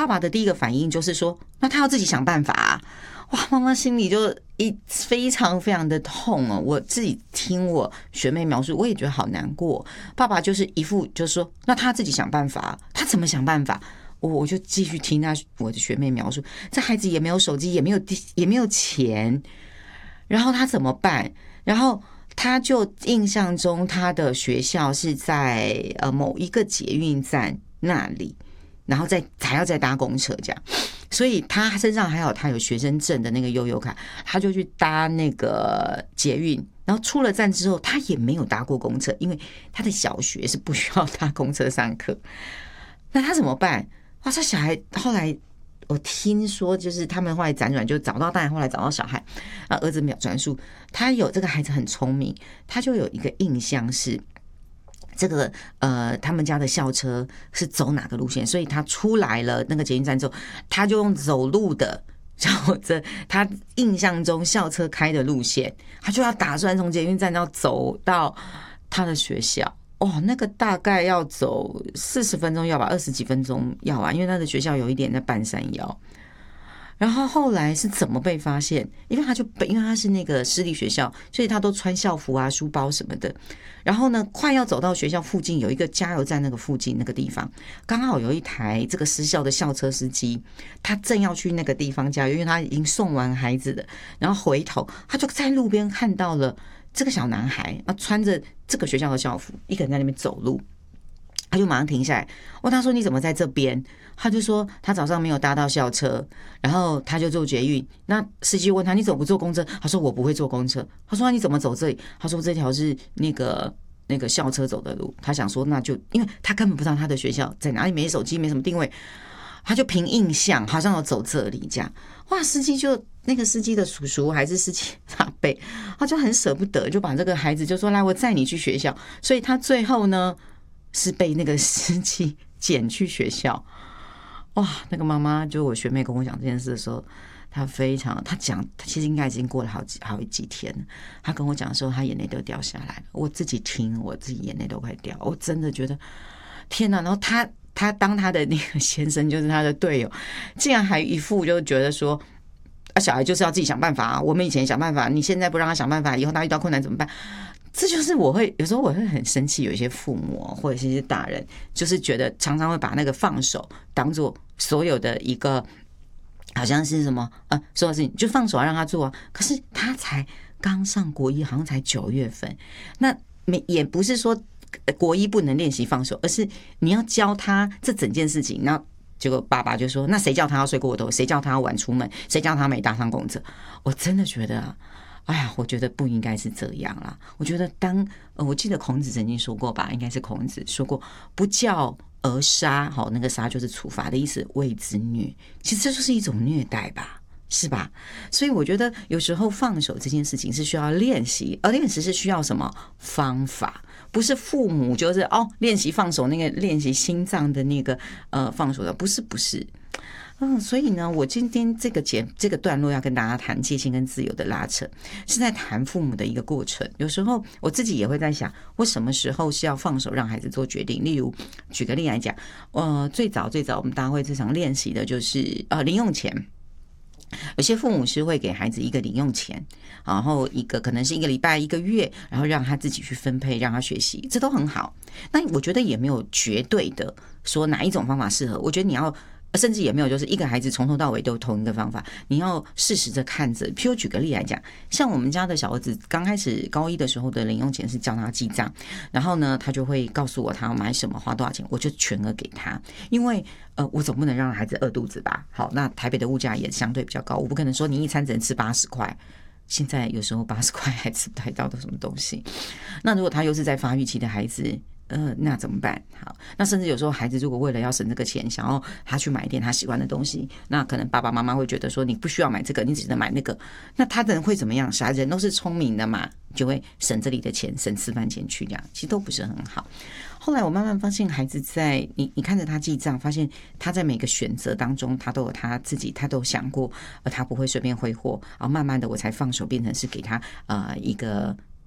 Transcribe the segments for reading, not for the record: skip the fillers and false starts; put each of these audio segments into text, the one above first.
爸的第一个反应就是说，那他要自己想办法啊。哇，妈妈心里就非常非常的痛哦。我自己听我学妹描述，我也觉得好难过。爸爸就是一副就是说，那他自己想办法，他怎么想办法？我就继续听我的学妹描述，这孩子也没有手机，也没有钱，然后他怎么办？然后他就印象中他的学校是在某一个捷运站那里，然后还要再搭公车这样，所以他身上还有他有学生证的那个悠游卡，他就去搭那个捷运，然后出了站之后他也没有搭过公车，因为他的小学是不需要搭公车上课。那他怎么办？哇，这小孩后来我听说，就是他们后来辗转就找到，当然后来找到小孩儿子转述，他有这个孩子很聪明，他就有一个印象是这个他们家的校车是走哪个路线，所以他出来了那个捷运站之后，他就用走路的照着他印象中校车开的路线，他就要打算从捷运站要走到他的学校。哦，那个大概要走40分钟要吧，20几分钟要啊，因为他的学校有一点在半山腰。然后后来是怎么被发现？因为他是那个私立学校，所以他都穿校服啊、书包什么的。然后呢，快要走到学校附近有一个加油站，那个附近那个地方刚好有一台这个私校的校车司机，他正要去那个地方加油，因为他已经送完孩子了。然后回头，他就在路边看到了这个小男孩穿着这个学校的校服，一个人在那边走路，他就马上停下来问他说：“你怎么在这边？”他就说他早上没有搭到校车，然后他就坐捷运。那司机问他：“你怎么不坐公车？”他说：“我不会坐公车。”他说：“你怎么走这里？”他说：“这条是那个校车走的路。”他想说那就因为他根本不知道他的学校在哪里，没手机，没什么定位，他就凭印象好像有走这里这样。哇，那个司机的叔叔还是司机阿伯，他就很舍不得，就把这个孩子就说：“来，我载你去学校。”所以他最后呢是被那个司机捡去学校。哇，那个妈妈就我学妹跟我讲这件事的时候，她其实应该已经过了好几天了。她跟我讲的时候，她眼泪都掉下来了。我自己听，我自己眼泪都快掉。我真的觉得天哪！然后他当他的那个先生就是他的队友，竟然还一副就觉得说，小孩就是要自己想办法啊。我们以前想办法，你现在不让他想办法，以后他遇到困难怎么办？这就是有时候我会很生气，有一些父母或者是一些大人，就是觉得常常会把那个放手当做所有的一个好像是什么所有事情就放手让他做啊。可是他才刚上国一，好像才9月份，那也不是说国一不能练习放手，而是你要教他这整件事情。然后结果爸爸就说：“那谁叫他要睡过头？谁叫他要晚出门？谁叫他没搭上公车？”我真的觉得哎呀，我觉得不应该是这样啦。我觉得我记得孔子曾经说过吧，应该是孔子说过，不教而杀，那个杀就是处罚的意思，谓之虐。其实这就是一种虐待吧，是吧？所以我觉得有时候放手这件事情是需要练习，而练习是需要什么方法？不是父母就是练习放手，那个练习心脏的那个放手的，不是。所以呢，我今天这个段落要跟大家谈界限跟自由的拉扯，是在谈父母的一个过程。有时候我自己也会在想，我什么时候是要放手让孩子做决定？例如，举个例来讲，最早我们大家会日常练习的就是零用钱。有些父母是会给孩子一个零用钱，然后可能是1个礼拜、1个月，然后让他自己去分配，让他学习，这都很好。那我觉得也没有绝对的说哪一种方法适合，我觉得你要。甚至也没有，就是一个孩子从头到尾都同一个方法，你要适时的看着。譬如举个例来讲，像我们家的小儿子刚开始高一的时候的零用钱是叫他记账，然后呢，他就会告诉我他要买什么，花多少钱，我就全额给他，因为我总不能让孩子饿肚子吧。好，那台北的物价也相对比较高，我不可能说你一餐只能吃80块。现在有时候80块还吃不太到的什么东西。那如果他又是在发育期的孩子，那怎么办？好，那甚至有时候孩子如果为了要省这个钱，想要他去买一点他喜欢的东西，那可能爸爸妈妈会觉得说你不需要买这个，你只能买那个。那他的人会怎么样？小孩子人都是聪明的嘛，就会省这里的钱，省吃饭钱去这样，其实都不是很好。后来我慢慢发现，孩子在你看着他记账，发现他在每个选择当中，他都有他自己，他都有想过，他不会随便挥霍。然后慢慢的，我才放手，变成是给他一个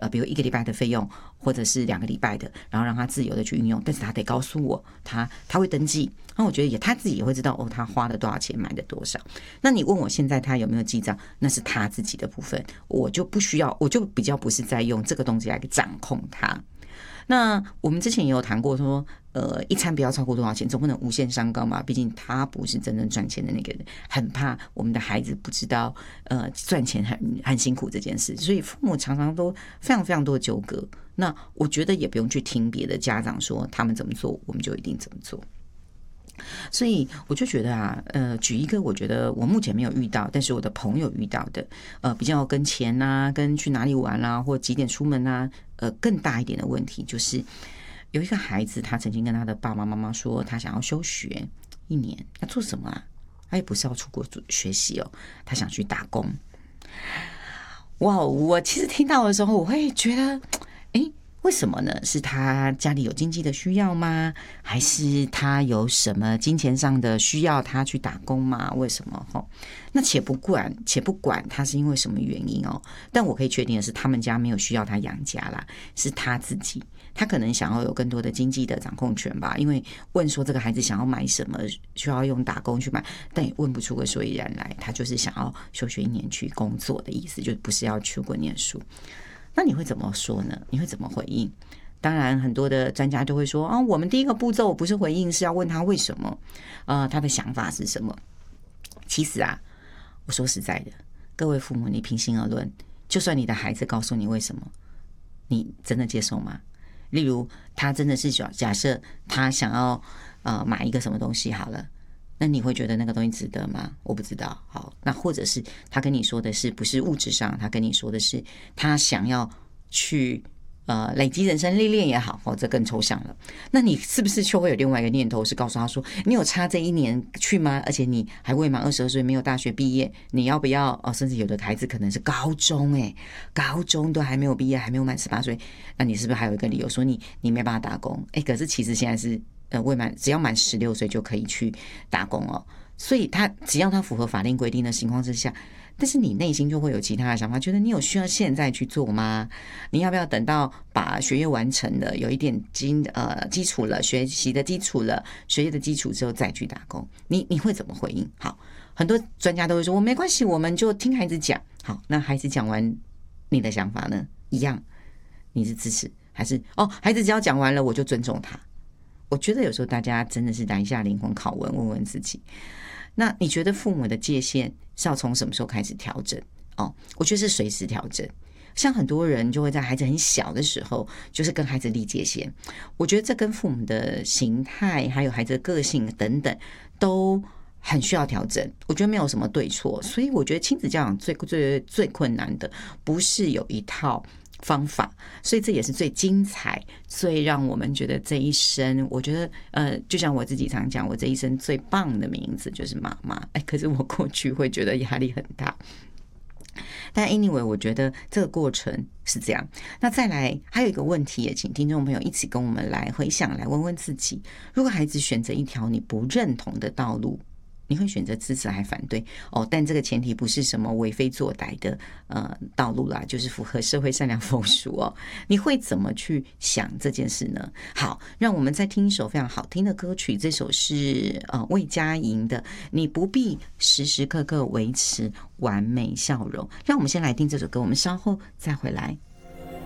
比如1个礼拜的费用，或者是2个礼拜的，然后让他自由的去运用，但是他得告诉我，他会登记，那我觉得他自己也会知道他花了多少钱，买的多少。那你问我现在他有没有记账，那是他自己的部分，我就不需要，我就比较不是在用这个东西来掌控他。那我们之前也有谈过说，一餐不要超过多少钱，总不能无限上纲嘛。毕竟他不是真正赚钱的那个人，很怕我们的孩子不知道，赚钱很辛苦这件事，所以父母常常都非常非常多的纠葛。那我觉得也不用去听别的家长说他们怎么做，我们就一定怎么做。所以我就觉得啊，举一个我觉得我目前没有遇到，但是我的朋友遇到的，比较跟钱啊，跟去哪里玩啊，或几点出门啊，更大一点的问题就是，有一个孩子他曾经跟他的爸爸妈妈说，他想要休学1年，要做什么啊？他也不是要出国学习哦，他想去打工。哇，我其实听到的时候，我会觉得，为什么呢？是他家里有经济的需要吗？还是他有什么金钱上的需要他去打工吗？为什么？那且不管他是因为什么原因哦，但我可以确定的是，他们家没有需要他养家啦，是他自己，他可能想要有更多的经济的掌控权吧。因为问说这个孩子想要买什么，需要用打工去买，但也问不出个所以然来。他就是想要休学1年去工作的意思，就不是要出国念书。那你会怎么说呢？你会怎么回应？当然，很多的专家都会说我们第一个步骤不是回应，是要问他为什么，他的想法是什么。其实啊，我说实在的，各位父母，你平心而论，就算你的孩子告诉你为什么，你真的接受吗？例如，他真的是假设他想要买一个什么东西好了。那你会觉得那个东西值得吗？我不知道。好，那或者是他跟你说的是不是物质上，他跟你说的是他想要去累积人生历练也好，这更抽象了。那你是不是就会有另外一个念头，是告诉他说，你有差这1年去吗？而且你还未满22岁，没有大学毕业，你要不要？甚至有的孩子可能是高中，高中都还没有毕业，还没有满18岁，那你是不是还有一个理由说你没办法打工？可是其实现在是。只要满16岁就可以去打工哦，所以只要他符合法令规定的情况之下，但是你内心就会有其他的想法，觉得你有需要现在去做吗？你要不要等到把学业完成了，有一点基础了，学习的基础了，学业的基础之后再去打工？你会怎么回应？好，很多专家都会说，我没关系，我们就听孩子讲。好，那孩子讲完，你的想法呢？一样，你是支持还是孩子只要讲完了，我就尊重他？我觉得有时候大家真的是来一下灵魂拷问，问问自己。那你觉得父母的界限是要从什么时候开始调整？我觉得是随时调整。像很多人就会在孩子很小的时候，就是跟孩子立界限。我觉得这跟父母的形态，还有孩子的个性等等，都很需要调整。我觉得没有什么对错，所以我觉得亲子教养最困难的，不是有一套方法，所以这也是最精彩，最让我们觉得这一生，我觉得就像我自己常讲，我这一生最棒的名字就是妈妈。可是我过去会觉得压力很大。但 anyway， 我觉得这个过程是这样。那再来还有一个问题，也请听众朋友一起跟我们来回想，来问问自己：如果孩子选择一条你不认同的道路，你会选择支持还反对？但这个前提不是什么为非作歹的道路啦，就是符合社会善良风俗哦。你会怎么去想这件事呢？好，让我们再听一首非常好听的歌曲，这首是魏佳莹的《你不必时时刻刻维持完美笑容》。让我们先来听这首歌，我们稍后再回来。